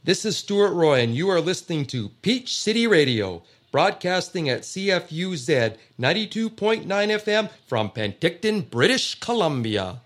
This is Stuart Roy, and you are listening to Peach City Radio, broadcasting at CFUZ 92.9 FM from Penticton, British Columbia.